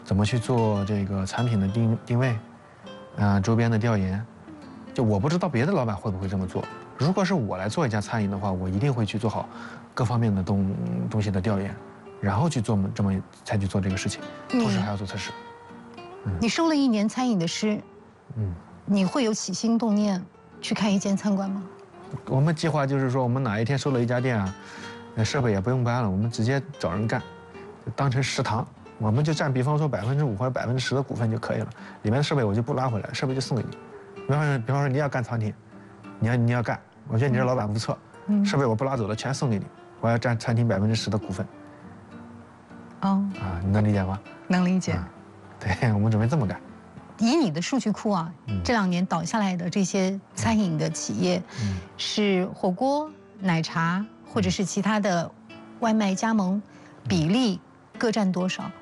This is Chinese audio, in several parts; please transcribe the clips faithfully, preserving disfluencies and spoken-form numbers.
怎么去做这个产品的定定位，啊、周边的调研。就我不知道别的老板会不会这么做。如果是我来做一家餐饮的话，我一定会去做好各方面的东东西的调研，然后去做这么才去做这个事情，同时还要做测试。 嗯、你收了一年餐饮的师，嗯，你会有起心动念去开一间餐馆吗？ 我们计划就是说，我们哪一天收了一家店啊，设备也不用搬了，我们直接找人干，就当成食堂，我们就占比方说百分之五或者百分之十的股份就可以了，里面的设备我就不拉回来，设备就送给你。比方说，比方说你要干餐厅，你要你要干，我觉得你这老板不错，嗯，设备我不拉走了，全送给你，我要占餐厅百分之十的股份。 哦， 啊，你能理解吗？ 能理解。 啊、对，我们准备这么干。 以你的数据库啊，嗯、这两年倒下来的这些餐饮的企业，嗯、是火锅、奶茶或者是其他的外卖加盟，比例各占多少？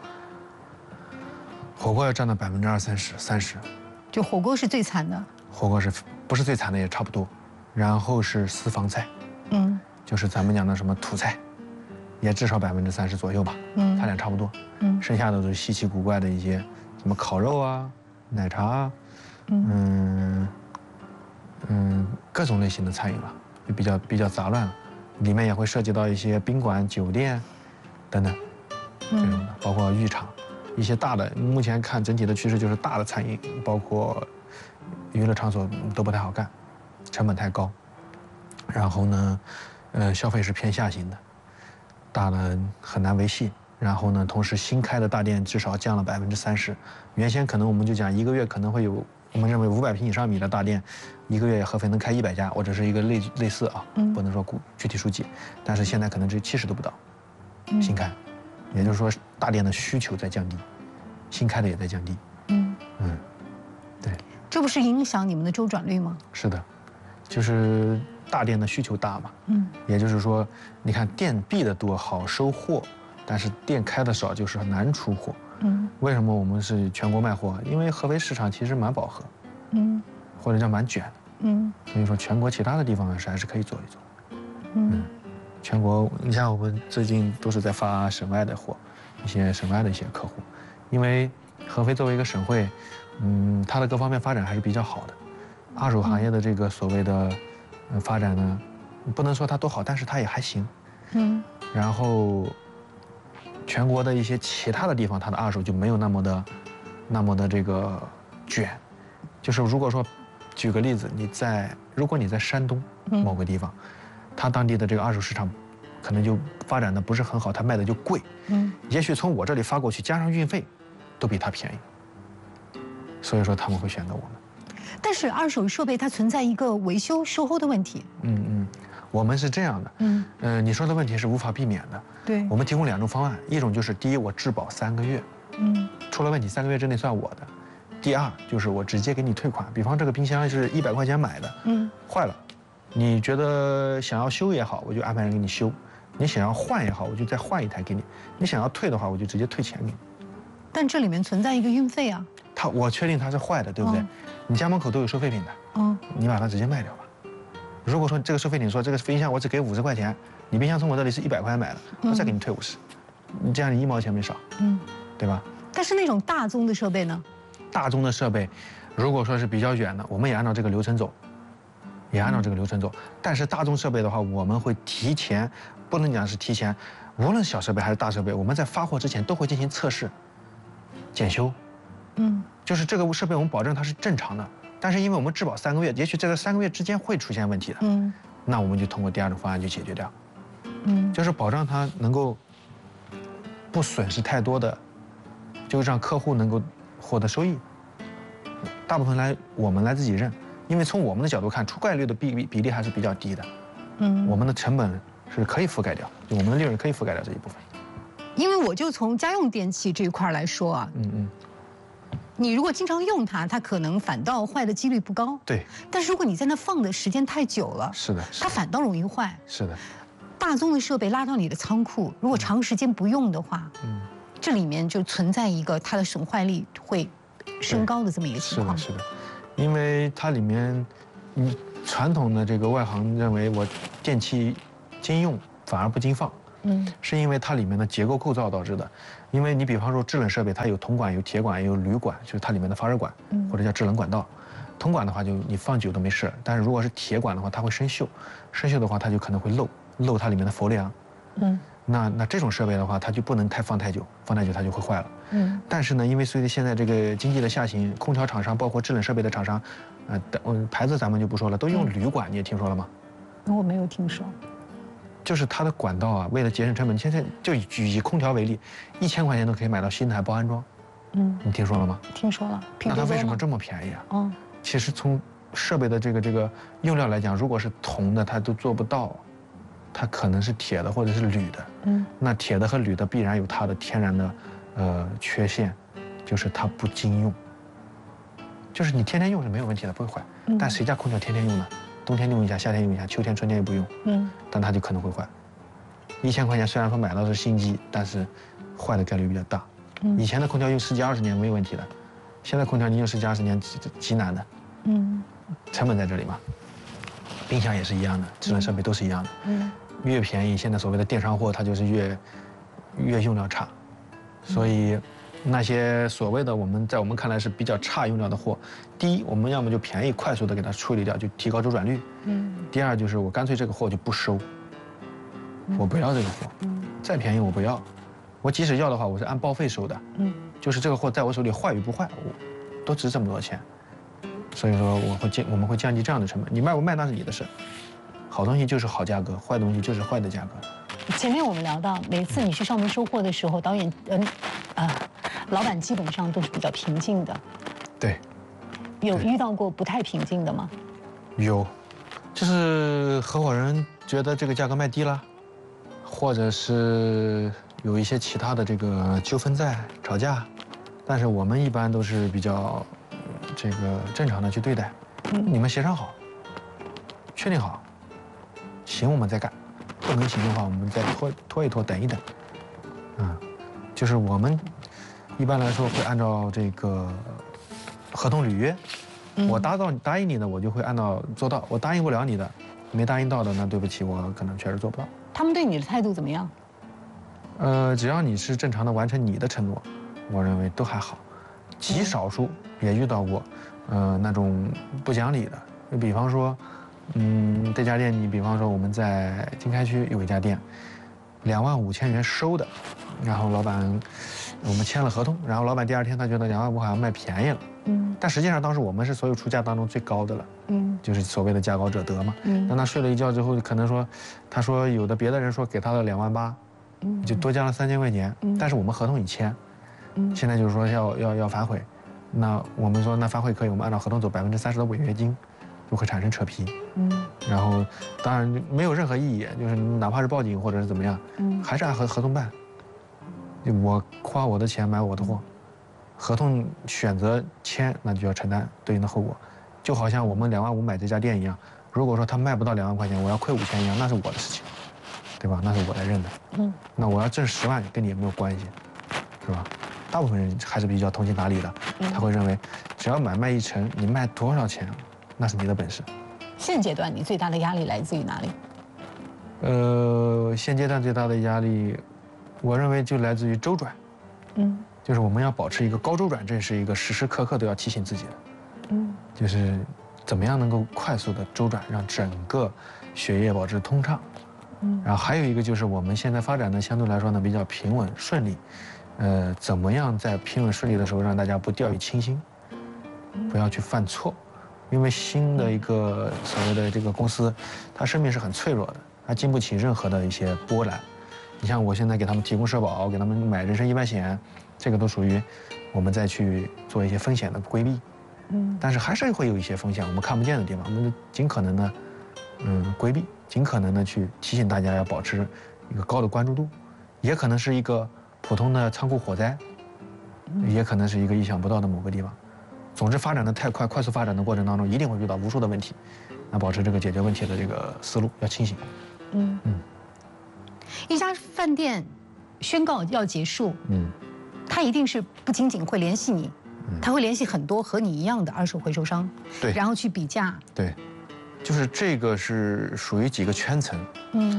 火锅要占到百分之二三十，三十。 就火锅是最惨的， 火锅是不是最惨的也差不多，然后是私房菜，嗯，就是咱们讲的什么土菜，也至少百分之三十左右吧，嗯，它俩差不多，嗯，剩下的都是稀奇古怪的一些什么烤肉啊、奶茶啊，嗯嗯各种类型的餐饮吧，就比较比较杂乱了，里面也会涉及到一些宾馆、酒店等等这种的，包括浴场。一些大的，目前看整体的趋势就是大的餐饮，包括娱乐场所都不太好干，成本太高。然后呢，呃，消费是偏下行的，大的很难维系。然后呢，同时新开的大店至少降了百分之三十。原先可能我们就讲一个月可能会有，我们认为五百平以上米的大店，一个月合肥能开一百家，或者是一个类类似啊，不能说具具体数据，但是现在可能只有七十都不到，新开。也就是说，大店的需求在降低，新开的也在降低。嗯嗯，对。 这不是影响你们的周转率吗？ 是的，就是大店的需求大嘛。嗯。也就是说，你看店闭的多好收货，但是店开的少就是难出货。嗯。为什么我们是全国卖货？因为合肥市场其实蛮饱和。嗯。或者叫蛮卷的。嗯。所以说，全国其他的地方是还是可以做一做。嗯。嗯全国，你像我们最近都是在发省外的货，一些省外的一些客户，因为合肥作为一个省会，嗯，它的各方面发展还是比较好的，二手行业的这个所谓的发展呢，不能说它多好，但是它也还行，嗯，然后全国的一些其他的地方，它的二手就没有那么的，那么的这个卷，就是如果说，举个例子，你在如果你在山东某个地方。它当地的这个二手市场，可能就发展的不是很好，它卖的就贵。嗯，也许从我这里发过去，加上运费，都比它便宜。所以说他们会选择我们。 但是二手设备它存在一个维修售后的问题。 嗯嗯，我们是这样的。嗯，呃，你说的问题是无法避免的。 对。 我们提供两种方案，一种就是第一，我质保三个月。嗯。出了问题三个月之内算我的。第二就是我直接给你退款，比方这个冰箱是一百块钱买的，嗯，坏了。你觉得想要修也好，我就安排人给你修；你想要换也好，我就再换一台给你；你想要退的话，我就直接退钱给你。 但这里面存在一个运费啊。 它我确定它是坏的，对不对？嗯、你家门口都有收废品的，嗯，你把它直接卖掉吧。如果说这个收废品说这个冰箱我只给五十块钱，你冰箱从我这里是一百块买的，我再给你退五十，你这样你一毛钱没少，嗯，对吧？ 但是那种大宗的设备呢？ 大宗的设备，如果说是比较远的，我们也按照这个流程走。也按照这个流程走，但是大宗设备的话，我们会提前，不能讲是提前，无论小设备还是大设备，我们在发货之前都会进行测试、检修。嗯，就是这个设备我们保证它是正常的，但是因为我们质保三个月，也许在这三个月之间会出现问题的。嗯，那我们就通过第二种方案去解决掉。嗯，就是保障它能够不损失太多的，就让客户能够获得收益。大部分来我们来自己认。因为从我们的角度看，出怪率的比比例还是比较低的，嗯，我们的成本是可以覆盖掉，就我们的利润可以覆盖掉这一部分。 因为我就从家用电器这一块来说啊，嗯嗯，你如果经常用它，它可能反倒坏的几率不高。 对。 但是如果你在那放的时间太久了， 是的， 它反倒容易坏。 是的。 大宗的设备拉到你的仓库，如果长时间不用的话，嗯，这里面就存在一个它的损坏率会升高的这么一个情况。 是的，是的。因为它里面，嗯，传统的这个外行认为我电器经用反而不经放， 嗯，是因为它里面的结构构造导致的。因为你比方说制冷设备，它有铜管、有铁管、有铝管，就是它里面的发热管，或者叫制冷管道。铜管的话，就你放久都没事，但是如果是铁管的话，它会生锈，生锈的话，它就可能会漏漏它里面的氟利昂。嗯，那那这种设备的话，它就不能太放太久，放太久它就会坏了。嗯，但是呢，因为随着现在这个经济的下行，空调厂商包括制冷设备的厂商，呃，嗯，牌子咱们就不说了，都用铝管，你也听说了吗？ 我没有听说。 就是它的管道啊，为了节省成本，现在就举以空调为例，一千块钱都可以买到新台包安装。嗯，你听说了吗？ 听说了。 那它为什么这么便宜啊？嗯，其实从设备的这个这个用料来讲，如果是铜的，它都做不到，它可能是铁的或者是铝的。嗯，那铁的和铝的必然有它的天然的，呃，缺陷，就是它不经用。就是你天天用是没有问题的，不会坏。嗯，但谁家空调天天用呢？冬天用一下，夏天用一下，秋天、春天也不用。嗯，但它就可能会坏。一千块钱虽然说买到是新机，但是坏的概率比较大。以前的空调用十几二十年没有问题的，现在空调你用十几二十年极极难的。嗯，成本在这里嘛。冰箱也是一样的，制冷设备都是一样的。嗯，越便宜，现在所谓的电商货它就是越越用料差，所以那些所谓的我们在我们看来是比较差用料的货，第一，我们要么就便宜快速的给它处理掉，就提高周转率。嗯。第二就是我干脆这个货就不收，我不要这个货，再便宜我不要，我即使要的话，我是按报废收的。嗯。就是这个货在我手里坏与不坏，我都值这么多钱，所以说我会降我们会降低这样的成本。你卖不卖那是你的事，好东西就是好价格，坏东西就是坏的价格。 前面我们聊到，每次你去上门收货的时候，导演嗯啊。老板基本上都是比较平静的， 对， 有遇到过不太平静的吗？ 有，就是合伙人觉得这个价格卖低了，或者是有一些其他的这个纠纷在吵架，但是我们一般都是比较这个正常的去对待，嗯，你们协商好，确定好，行我们再干，不能行的话我们再拖拖一拖，等一等，嗯，就是我们。一般来说会按照这个合同履约，我答到答应你的，我就会按照做到；我答应不了你的，没答应到的，那对不起，我可能确实做不到。 他们对你的态度怎么样？ 呃，只要你是正常的完成你的承诺，我认为都还好。极少数也遇到过，呃，那种不讲理的。就比方说，嗯，这家店，你比方说我们在经开区有一家店，两万五千元收的，然后老板。我们签了合同，然后老板第二天他觉得两万五好像卖便宜了，嗯，但实际上当时我们是所有出价当中最高的了，嗯，就是所谓的价高者得嘛，嗯，但他睡了一觉之后，可能说，他说有的别的人说给他了两万八，嗯，就多降了三千块钱，嗯，但是我们合同已签，嗯，现在就是说要要要反悔，那我们说那反悔可以，我们按照合同走百分之三十的违约金，就会产生扯皮，嗯，然后当然没有任何意义，就是哪怕是报警或者是怎么样，嗯，还是按合合同办。我花我的钱买我的货，合同选择签，那就要承担对应的后果，就好像我们两万五买这家店一样，如果说他卖不到两万块钱，我要亏五千一样，那是我的事情，对吧？那是我来认的。嗯，那我要挣十万，跟你也没有关系，是吧？大部分人还是比较通情达理的，他会认为，只要买卖一成，你卖多少钱，那是你的本事。 现阶段你最大的压力来自于哪里？ 呃，现阶段最大的压力。我认为就来自于周转，嗯，就是我们要保持一个高周转，这是一个时时刻刻都要提醒自己的，嗯，就是怎么样能够快速的周转，让整个血液保持通畅，嗯，然后还有一个就是我们现在发展的相对来说呢比较平稳顺利，呃，怎么样在平稳顺利的时候让大家不掉以轻心，不要去犯错，因为新的一个所谓的这个公司，它生命是很脆弱的，它经不起任何的一些波澜。你像我现在给他们提供社保，给他们买人身意外险，这个都属于我们再去做一些风险的规避。嗯，但是还是会有一些风险，我们看不见的地方，我们尽可能的，嗯，规避，尽可能的去提醒大家要保持一个高的关注度，也可能是一个普通的仓库火灾，也可能是一个意想不到的某个地方。总之，发展的太快，快速发展的过程当中，一定会遇到无数的问题，那保持这个解决问题的这个思路要清醒。嗯嗯。 一家饭店宣告要结束，嗯，他一定是不仅仅会联系你，他会联系很多和你一样的二手回收商， 对， 然后去比价， 对，就是这个是属于几个圈层，嗯，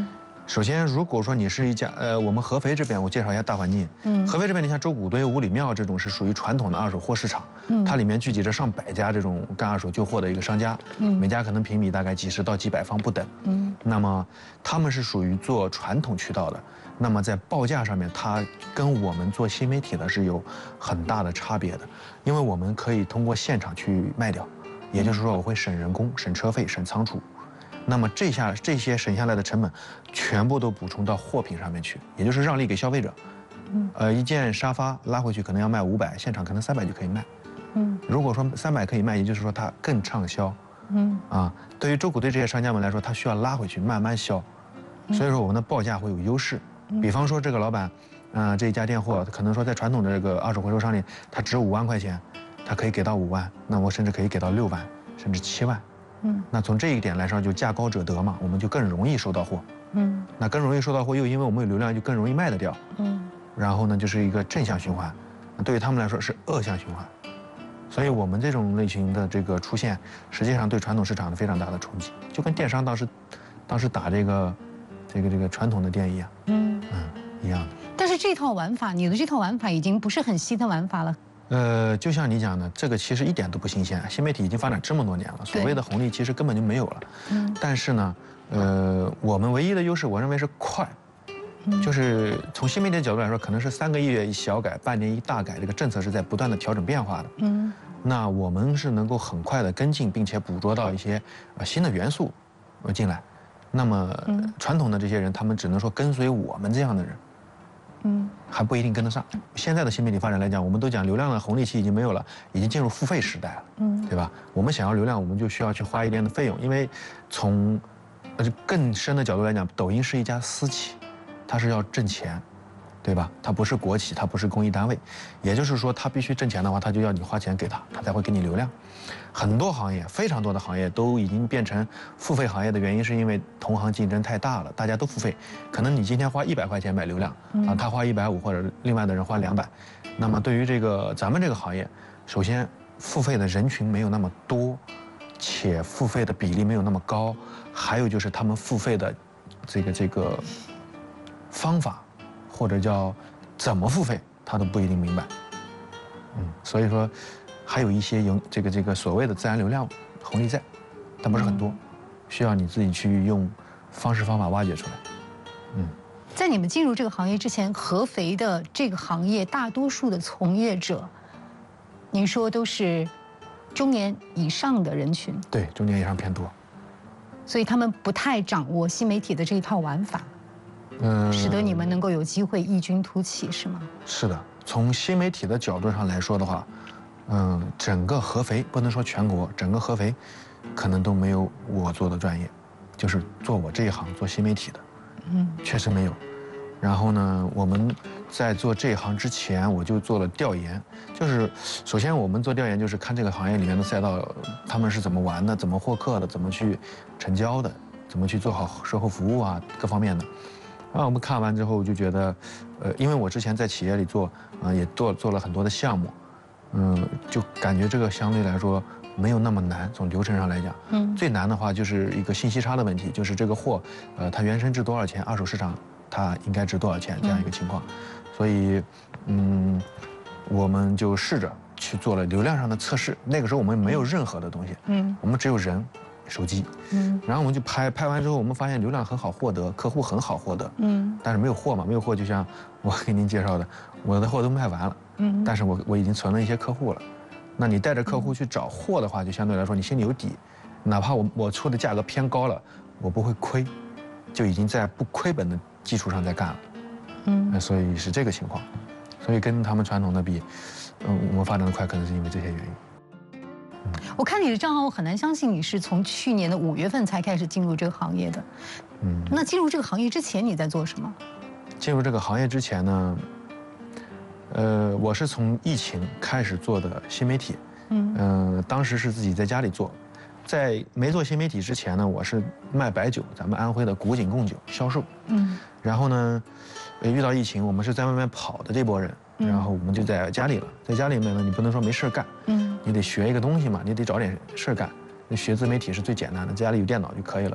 首先，如果说你是一家，呃，我们合肥这边，我介绍一下大环境。嗯，合肥这边，你像周谷堆、五里庙这种是属于传统的二手货市场。嗯，它里面聚集着上百家这种干二手旧货的一个商家。嗯，每家可能平米大概几十到几百方不等。嗯，那么他们是属于做传统渠道的。那么在报价上面，它跟我们做新媒体的是有很大的差别的，因为我们可以通过现场去卖掉，也就是说我会省人工、省车费、省仓储。那么这下这些省下来的成本，全部都补充到货品上面去，也就是让利给消费者。嗯，呃，一件沙发拉回去可能要卖五百，现场可能三百就可以卖。嗯，如果说三百可以卖，也就是说它更畅销。嗯，啊，对于周谷堆这些商家们来说，他需要拉回去慢慢销，所以说我们的报价会有优势。比方说这个老板，啊、呃，这一家店货可能说在传统的这个二手回收商里，它值五万块钱，它可以给到五万，那我甚至可以给到六万，甚至七万。嗯，那从这一点来说，就价高者得嘛，我们就更容易收到货。嗯，那更容易收到货，又因为我们有流量，就更容易卖得掉。嗯，然后呢，就是一个正向循环，对于他们来说是恶性循环。所以我们这种类型的这个出现，实际上对传统市场的非常大的冲击，就跟电商当时，当时打这个，这个这个传统的店一样。嗯嗯，一样的。 但是这套玩法，你的这套玩法已经不是很新的玩法了。 呃，就像你讲的，这个其实一点都不新鲜，新媒体已经发展这么多年了，所谓的红利其实根本就没有了。嗯。但是呢，呃，我们唯一的优势，我认为是快，就是从新媒体的角度来说，可能是三个月一小改，半年一大改，这个政策是在不断的调整变化的。嗯。那我们是能够很快的跟进，并且捕捉到一些呃新的元素呃进来。那么传统的这些人，他们只能说跟随我们这样的人。嗯，还不一定跟得上。现在的新媒体发展来讲，我们都讲流量的红利期已经没有了，已经进入付费时代了，嗯，对吧？我们想要流量，我们就需要去花一定的费用，因为从呃更深的角度来讲，抖音是一家私企，它是要挣钱，对吧？它不是国企，它不是公益单位，也就是说，它必须挣钱的话，它就要你花钱给它，它才会给你流量。很多行业，非常多的行业都已经变成付费行业的原因，是因为同行竞争太大了，大家都付费。可能你今天花一百块钱买流量，啊，他花一百五，或者另外的人花两百。那么对于这个咱们这个行业，首先付费的人群没有那么多，且付费的比例没有那么高，还有就是他们付费的这个这个方法，或者叫怎么付费，他都不一定明白。嗯，所以说。还有一些有这个这个所谓的自然流量红利在，但不是很多，需要你自己去用方式方法挖掘出来。嗯， 在你们进入这个行业之前，合肥的这个行业大多数的从业者，您说都是中年以上的人群？ 对，中年以上偏多。 所以他们不太掌握新媒体的这一套玩法，嗯，使得你们能够有机会异军突起，是吗？ 是的，从新媒体的角度上来说的话。嗯，整个合肥不能说全国，整个合肥，可能都没有我做的专业，就是做我这一行做新媒体的，嗯，确实没有。然后呢，我们在做这一行之前，我就做了调研，就是首先我们做调研就是看这个行业里面的赛道，他们是怎么玩的，怎么获客的，怎么去成交的，怎么去做好售后服务啊，各方面的。然后我们看完之后就觉得，呃，因为我之前在企业里做，啊、呃，也做做了很多的项目。嗯，就感觉这个相对来说没有那么难，从流程上来讲，嗯，最难的话就是一个信息差的问题，就是这个货，呃，它原生值多少钱，二手市场它应该值多少钱这样一个情况，所以，嗯，我们就试着去做了流量上的测试。那个时候我们没有任何的东西，嗯，我们只有人、手机，嗯，然后我们就拍，拍完之后我们发现流量很好获得，客户很好获得，嗯，但是没有货嘛，没有货就像我给您介绍的，我的货都卖完了。嗯，但是我我已经存了一些客户了，那你带着客户去找货的话，就相对来说你心里有底，哪怕我我出的价格偏高了，我不会亏，就已经在不亏本的基础上在干了，嗯，所以是这个情况，所以跟他们传统的比，嗯，我们发展的快，可能是因为这些原因。 嗯，我看你的账号，我很难相信你是从去年的五月份才开始进入这个行业的，嗯，那进入这个行业之前你在做什么？ 进入这个行业之前呢？呃，我是从疫情开始做的新媒体，嗯，呃，当时是自己在家里做，在没做新媒体之前呢，我是卖白酒，咱们安徽的古井贡酒销售，嗯，然后呢，遇到疫情，我们是在外面跑的这波人，然后我们就在家里了，在家里面呢，你不能说没事干，嗯，你得学一个东西嘛，你得找点事干，学自媒体是最简单的，家里有电脑就可以了，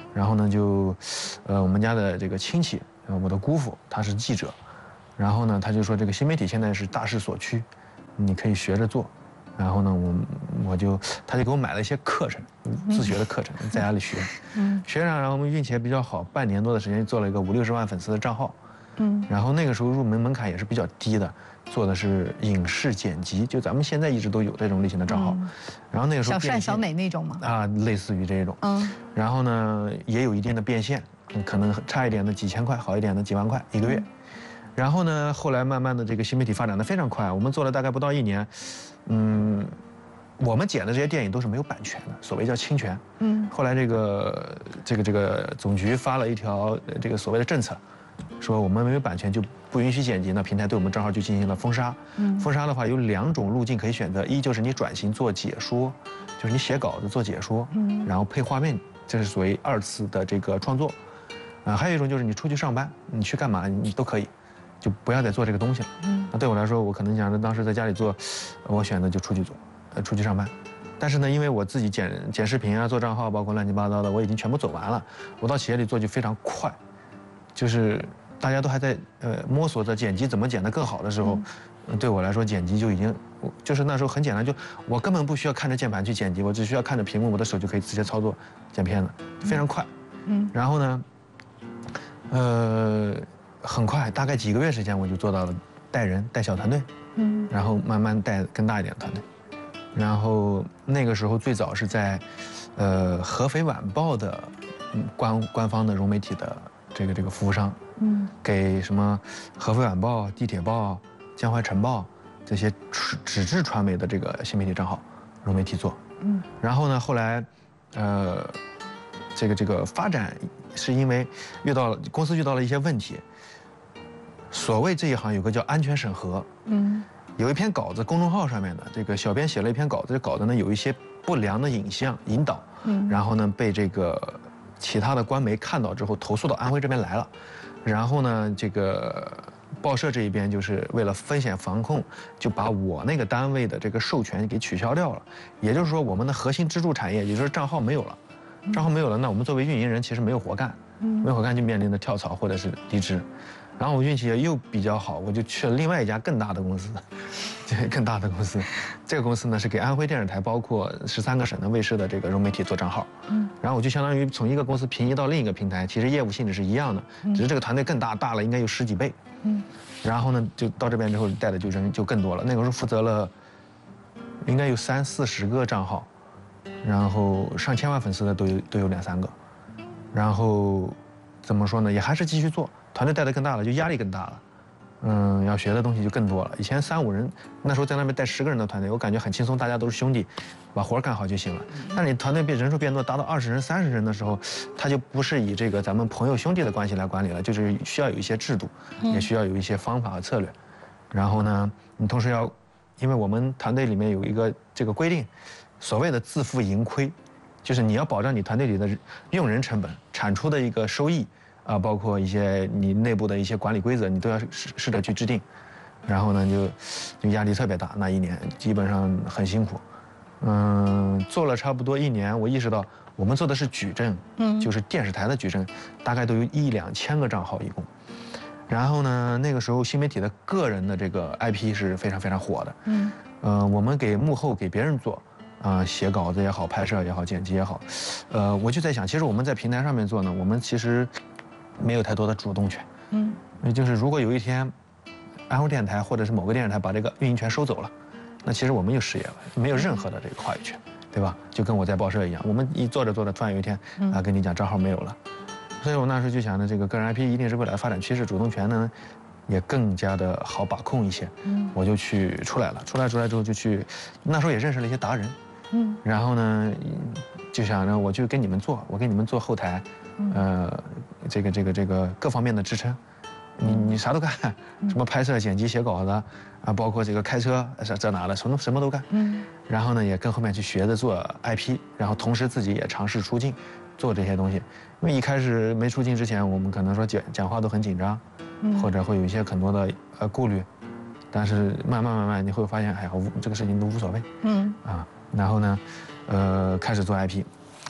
然后呢就，呃，我们家的这个亲戚，呃，我的姑父他是记者，然后呢他就说这个新媒体现在是大势所趋，你可以学着做。然后呢，我我就他就给我买了一些课程，自学的课程，在家里学，嗯，学上，然后我们运气也比较好，半年多的时间做了一个五六十万粉丝的账号，嗯，然后那个时候入门门槛也是比较低的，做的是影视剪辑，就咱们现在一直都有这种类型的账号，嗯、然后那个时候小帅小美那种吗？ 啊，类似于这种，嗯，然后呢也有一定的变现，可能差一点的几千块，好一点的几万块一个月。嗯，然后呢，后来慢慢的这个新媒体发展的非常快，我们做了大概不到一年，嗯，我们剪的这些电影都是没有版权的，所谓叫侵权。嗯，后来这个这个这个总局发了一条这个所谓的政策，说我们没有版权就不允许剪辑，那平台对我们账号就进行了封杀。嗯，封杀的话有两种路径可以选择，一就是你转型做解说，就是你写稿子做解说，嗯，然后配画面，这是属于二次的这个创作。啊，还有一种就是你出去上班，你去干嘛你都可以。就不要再做这个东西了。嗯，那对我来说，我可能想着当时在家里做，我选择就出去做，呃，出去上班。但是呢，因为我自己剪剪视频啊，做账号，包括乱七八糟的，我已经全部走完了。我到企业里做就非常快，就是大家都还在呃摸索着剪辑怎么剪得更好的时候，嗯、对我来说剪辑就已经，就是那时候很简单，就我根本不需要看着键盘去剪辑，我只需要看着屏幕，我的手就可以直接操作剪片子，非常快。嗯，然后呢，呃。很快，大概几个月时间，我就做到了带人带小团队，嗯，然后慢慢带更大一点的团队，然后那个时候最早是在，呃，合肥晚报的官官方的融媒体的这个这个服务商，嗯，给什么合肥晚报、地铁报、江淮晨报这些纸质传媒的这个新媒体账号融媒体做，嗯，然后呢，后来，呃，这个这个发展是因为遇到了公司遇到了一些问题。所谓这一行有个叫安全审核，嗯，有一篇稿子，公众号上面的这个小编写了一篇稿子，这稿子呢有一些不良的影像引导，嗯，然后呢被这个其他的官媒看到之后投诉到安徽这边来了，然后呢这个报社这一边就是为了风险防控，就把我那个单位的这个授权给取消掉了，也就是说我们的核心支柱产业，也就是账号没有了，账号没有了，那我们作为运营人其实没有活干，没有活干就面临着跳槽或者是离职。然后我运气又比较好，我就去了另外一家更大的公司，更大的公司。这个公司呢是给安徽电视台，包括十三个省的卫视的这个融媒体做账号。嗯。然后我就相当于从一个公司平移到另一个平台，其实业务性质是一样的，只是这个团队更大，大了应该有十几倍。嗯。然后呢，就到这边之后带的就人就更多了。那个时候负责了，应该有三四十个账号，然后上千万粉丝的都有都有两三个，然后怎么说呢，也还是继续做。团队带的更大了，就压力更大了，嗯，要学的东西就更多了。以前三五人，那时候在那边带十个人的团队，我感觉很轻松，大家都是兄弟，把活干好就行了。但你团队变人数变多，达到二十人、三十人的时候，他就不是以这个咱们朋友兄弟的关系来管理了，就是需要有一些制度，也需要有一些方法和策略。然后呢，你同时要，因为我们团队里面有一个这个规定，所谓的自负盈亏，就是你要保障你团队里的用人成本、产出的一个收益。啊，包括一些你内部的一些管理规则，你都要试试着去制定，然后呢，就就压力特别大，那一年基本上很辛苦，嗯，做了差不多一年，我意识到我们做的是矩阵，嗯，就是电视台的矩阵，大概都有一两千个账号一共，然后呢，那个时候新媒体的个人的这个 I P 是非常非常火的，嗯，呃，我们给幕后给别人做。啊、呃，写稿子也好，拍摄也好，剪辑也好，呃，我就在想，其实我们在平台上面做呢，我们其实没有太多的主动权，嗯，也就是如果有一天，安徽电视台或者是某个电视台把这个运营权收走了，那其实我们就失业了，没有任何的这个话语权，对吧？就跟我在报社一样，我们一做着做着，突然有一天啊，跟你讲账号没有了，所以我那时候就想呢，这个个人 I P 一定是未来的发展趋势，主动权呢也更加的好把控一些，嗯，我就去出来了，出来出来之后就去，那时候也认识了一些达人。嗯，然后呢，就想着我就跟你们做，我给你们做后台，呃，这个这个这个各方面的支撑，你你啥都干，什么拍摄、剪辑、写稿子，啊，包括这个开车这这哪的，什么什么都干。嗯，然后呢，也跟后面去学着做 I P， 然后同时自己也尝试出镜，做这些东西。因为一开始没出镜之前，我们可能说讲讲话都很紧张，或者会有一些很多的呃顾虑，但是慢慢慢慢你会发现，哎呀，这个事情都无所谓。嗯，啊。然后呢，呃，开始做 I P，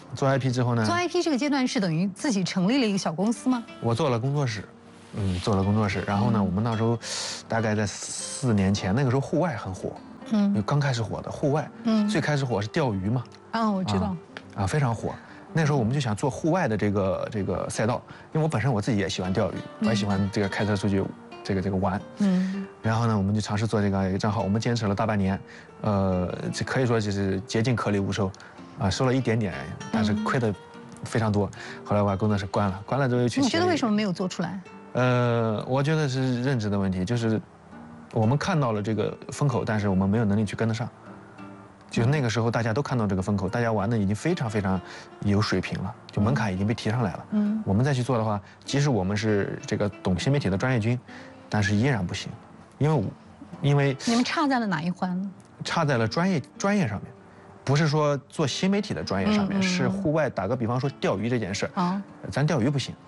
做 I P 之后呢？ 做 I P 这个阶段是等于自己成立了一个小公司吗？ 我做了工作室，嗯，做了工作室。然后呢，我们那时候大概在四年前，那个时候户外很火，嗯，刚开始火的户外，嗯，最开始火是钓鱼嘛。 啊，我知道。 啊，非常火。那时候我们就想做户外的这个这个赛道，因为我本身我自己也喜欢钓鱼，我也喜欢这个开车出去这个这个玩。嗯。然后呢，我们就尝试做这个一个账号，我们坚持了大半年，呃，这可以说就是接近颗粒无收，啊，收了一点点，但是亏的非常多。后来我把工作室关了，关了之后又去。 你觉得为什么没有做出来？ 呃，我觉得是认知的问题，就是我们看到了这个风口，但是我们没有能力去跟得上。就是那个时候，大家都看到这个风口，大家玩的已经非常非常有水平了，就门槛已经被提上来了。嗯，我们再去做的话，即使我们是这个懂新媒体的专业军，但是依然不行，因为，因为你们差在了哪一环呢？ 差在了专业专业上面，不是说做新媒体的专业上面，是户外。打个比方说钓鱼这件事，啊，咱钓鱼不行。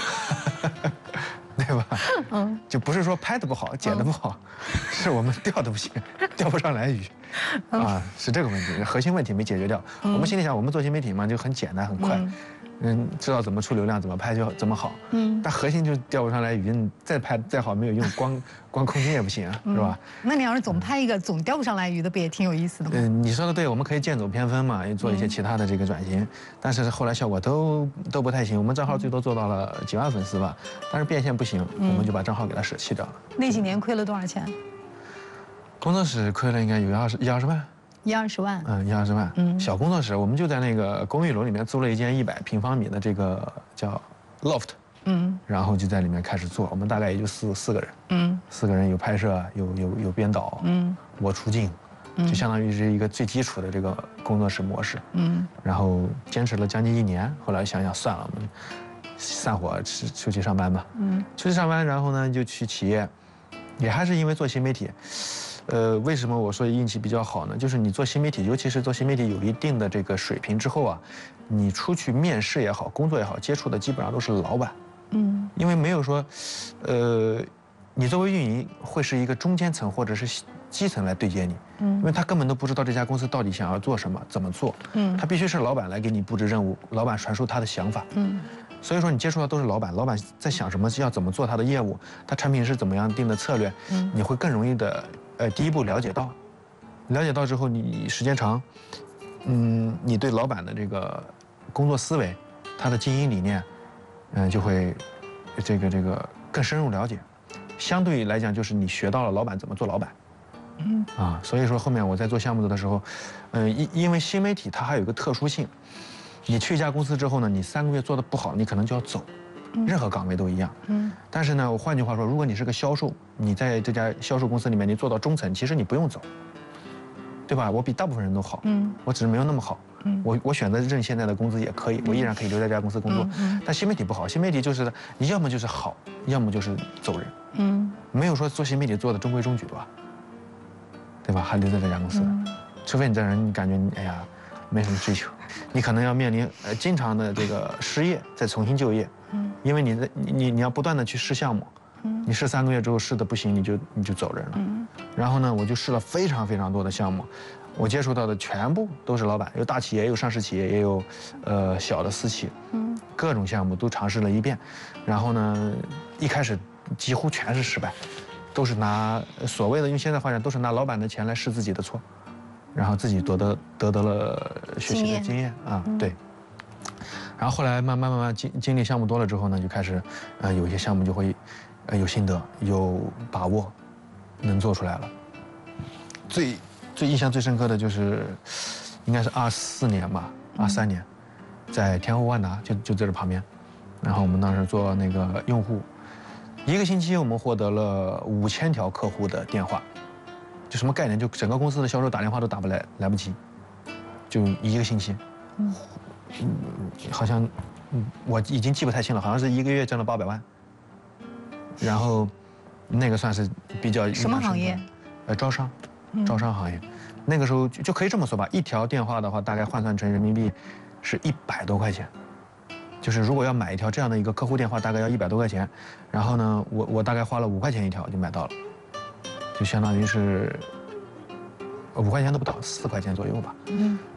对吧？嗯，就不是说拍的不好，剪的不好，是我们钓的不行，钓不上来鱼，啊，是这个问题，核心问题没解决掉。我们心里想，我们做新媒体嘛，就很简单很快，嗯，知道怎么出流量，怎么拍就怎么好，嗯，但核心就钓不上来鱼，你再拍再好没有用，光光空间也不行啊，是吧？ 那你要是总拍一个总钓不上来鱼的，不也挺有意思的吗？ 嗯，你说的对，我们可以剑走偏锋嘛，也做一些其他的这个转型，但是后来效果都都不太行。我们账号最多做到了几万粉丝吧，但是变现不行，我们就把账号给它舍弃掉了。 那几年亏了多少钱？ 工作室亏了应该有二十一二十万。 一二十万， 嗯，一二十万，嗯，小工作室，我们就在那个公寓楼里面租了一间一百平方米的这个叫 loft， 嗯，然后就在里面开始做，我们大概也就四四个人，嗯，四个人有拍摄，有有有编导，嗯，我出镜，就相当于是一个最基础的这个工作室模式，嗯，然后坚持了将近一年，后来想想算了，我们散伙出出去上班吧，嗯，出去上班，然后呢就去企业，也还是因为做新媒体。呃，为什么我说运气比较好呢？就是你做新媒体，尤其是做新媒体有一定的这个水平之后啊，你出去面试也好，工作也好，接触的基本上都是老板，嗯，因为没有说，呃，你作为运营会是一个中间层或者是基层来对接你，嗯，因为他根本都不知道这家公司到底想要做什么，怎么做，嗯，他必须是老板来给你布置任务，老板传授他的想法，嗯。所以说你接触到都是老板，老板在想什么，要怎么做他的业务，他产品是怎么样定的策略，嗯，你会更容易的，呃，第一步了解到，了解到之后，你时间长，嗯，你对老板的这个工作思维，他的经营理念，嗯，就会这个这个更深入了解，相对来讲就是你学到了老板怎么做老板，嗯，啊，所以说后面我在做项目的时候，嗯，因因为新媒体它还有一个特殊性。你去一家公司之后呢，你三个月做的不好，你可能就要走，任何岗位都一样。嗯。但是呢，我换句话说，如果你是个销售，你在这家销售公司里面，你做到中层，其实你不用走，对吧？我比大部分人都好。嗯。我只是没有那么好。嗯。我我选择认现在的工资也可以，我依然可以留在这家公司工作。嗯。但新媒体不好，新媒体就是你要么就是好，要么就是走人。嗯。没有说做新媒体做的中规中矩吧，对吧？还留在这家公司，除非你这人，你感觉你哎呀。没什么追求，你可能要面临呃经常的这个失业，再重新就业，嗯，因为你的你你要不断的去试项目，嗯，你试三个月之后试的不行，你就你就走人了，嗯，然后呢，我就试了非常非常多的项目，我接触到的全部都是老板，有大企业，有上市企业，也有，呃小的私企，嗯，各种项目都尝试了一遍，然后呢，一开始几乎全是失败，都是拿所谓的用现在话讲都是拿老板的钱来试自己的错。然后自己得得得得了学习的经验啊，对。然后后来慢慢慢慢经经历项目多了之后呢，就开始，呃，有一些项目就会，呃，有心得，有把握，能做出来了。最最印象最深刻的就是，应该是二四年吧，二三年，在天后万达就就在这旁边，然后我们当时做那个用户，一个星期我们获得了五千条客户的电话。就什么概念？就整个公司的销售打电话都打不来，来不及，就一个星期，嗯，好像，嗯，我已经记不太清了，好像是一个月挣了八百万，然后，那个算是比较什么行业？ 呃，招商，招商行业，那个时候就就可以这么说吧，一条电话的话，大概换算成人民币，是一百多块钱，就是如果要买一条这样的一个客户电话，大概要一百多块钱，然后呢，我我大概花了五块钱一条就买到了。就相当于是五块钱都不到，四块钱左右吧。嗯。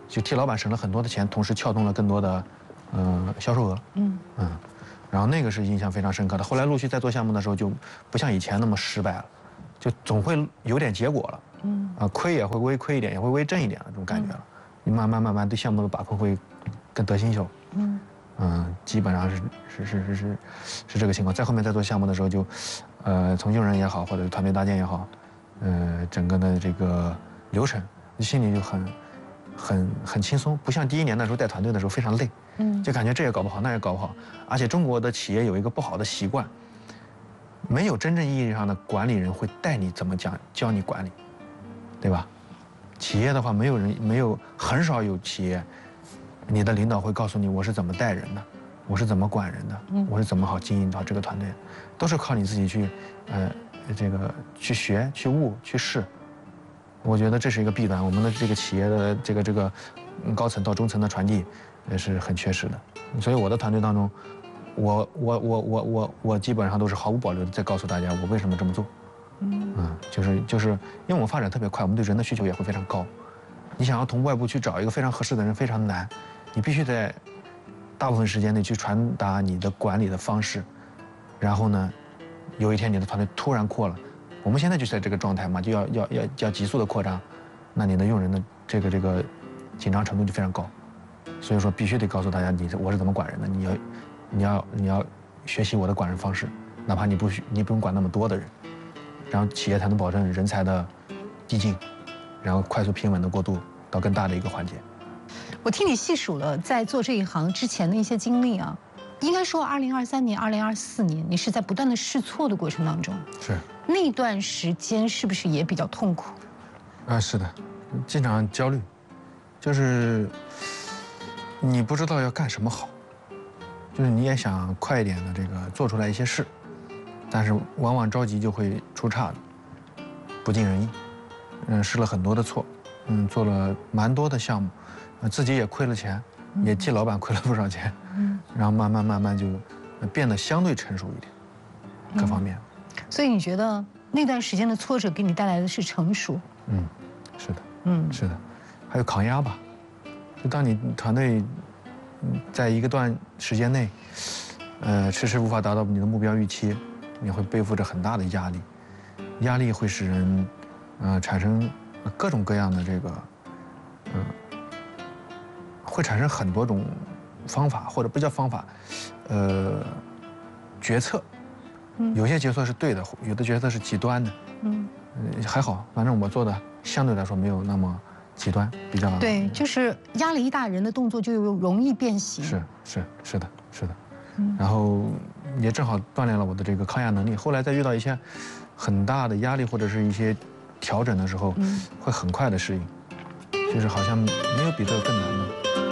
就替老板省了很多的钱，同时撬动了更多的，呃，销售额。嗯嗯，然后那个是印象非常深刻的。后来陆续在做项目的时候，就不像以前那么失败了，就总会有点结果了。嗯啊，亏也会微亏一点，也会微挣一点的这种感觉了。你慢慢慢慢对项目的把控会更得心应手。嗯嗯，基本上是是是是是是这个情况。在后面在做项目的时候就，呃，从用人也好，或者是团队搭建也好，呃，整个的这个流程，心里就很。很很轻松，不像第一年的时候带团队的时候非常累，嗯，就感觉这也搞不好，那也搞不好。而且中国的企业有一个不好的习惯，没有真正意义上的管理人会带你怎么讲，教你管理，对吧？企业的话，没有人没有很少有企业，你的领导会告诉你我是怎么带人的，我是怎么管人的，我是怎么好经营到这个团队，都是靠你自己去，呃，这个去学、去悟、去试。我觉得这是一个弊端，我们的这个企业的这个这个高层到中层的传递也是很缺失的。所以我的团队当中，我我我我我我基本上都是毫无保留的在告诉大家我为什么这么做。嗯，嗯，就是就是因为我们发展特别快，我们对人的需求也会非常高。你想要从外部去找一个非常合适的人非常难，你必须在大部分时间内去传达你的管理的方式，然后呢，有一天你的团队突然扩了。我们现在就在这个状态嘛，就要要要要急速的扩张，那你的用人的这个这个紧张程度就非常高，所以说必须得告诉大家，你我是怎么管人的，你要你要你要学习我的管人方式，哪怕你不你不用管那么多的人，然后企业才能保证人才的递进，然后快速平稳的过渡到更大的一个环节。 我听你细数了在做这一行之前的一些经历啊，应该说二零二三年、二零二四年，你是在不断的试错的过程当中。 是。 那段时间是不是也比较痛苦？ 啊，是的，经常焦虑，就是你不知道要干什么好，就是你也想快一点的这个做出来一些事，但是往往着急就会出岔子，不尽人意。嗯，试了很多的错，嗯，做了蛮多的项目，自己也亏了钱，也替老板亏了不少钱，嗯，然后慢慢慢慢就变得相对成熟一点，各方面。 所以你觉得那段时间的挫折给你带来的是成熟？ 嗯，是的，嗯，是的，还有抗压吧。就当你团队在一个段时间内，呃，迟迟无法达到你的目标预期，你会背负着很大的压力，压力会使人，呃，产生各种各样的这个，嗯、呃，会产生很多种方法，或者不叫方法，呃，决策。有些决策是对的，有的决策是极端的。嗯，还好，反正我做的相对来说没有那么极端，比较对，就是压力一大，人的动作就容易变形。 是是是的，是的。嗯，然后也正好锻炼了我的这个抗压能力。后来再遇到一些很大的压力或者是一些调整的时候，嗯，会很快的适应，就是好像没有比这个更难的。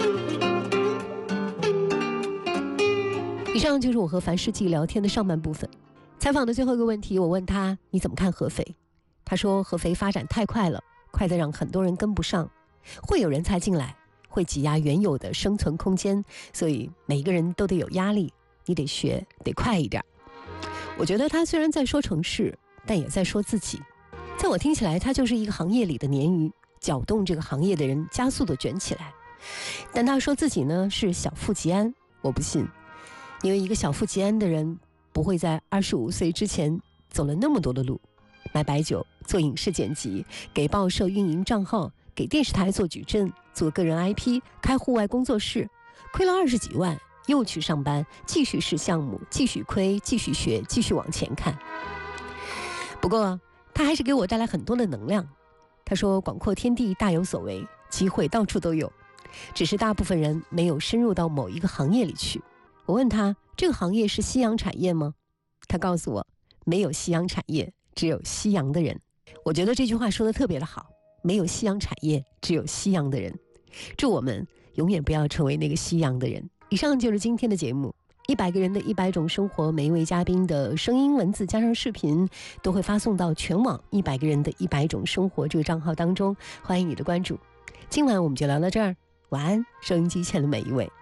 以上就是我和樊世纪聊天的上半部分。采访的最后一个问题，我问他你怎么看合肥？他说合肥发展太快了，快得让很多人跟不上，会有人才进来，会挤压原有的生存空间，所以每一个人都得有压力，你得学得快一点。我觉得他虽然在说城市，但也在说自己。在我听起来，他就是一个行业里的鲶鱼，搅动这个行业的人加速的卷起来。但他说自己呢是小富即安，我不信，因为一个小富即安的人不会在二十五岁之前走了那么多的路，卖白酒，做影视剪辑，给报社运营账号，给电视台做矩阵，做个人 I P， 开户外工作室，亏了二十几万，又去上班，继续试项目，继续亏，继续学，继续往前看。不过他还是给我带来很多的能量。他说广阔天地大有所为，机会到处都有，只是大部分人没有深入到某一个行业里去。我问他，这个行业是夕阳产业吗？他告诉我，没有夕阳产业，只有夕阳的人。我觉得这句话说得特别的好，没有夕阳产业，只有夕阳的人。祝我们永远不要成为那个夕阳的人。以上就是今天的节目，一百个人的一百种生活，每一位嘉宾的声音、文字加上视频都会发送到全网一百个人的一百种生活这个账号当中，欢迎你的关注。今晚我们就聊到这儿，晚安，收音机前的每一位。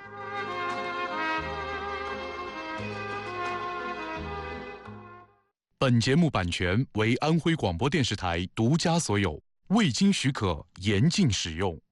本节目版权为安徽广播电视台独家所有，未经许可严禁使用。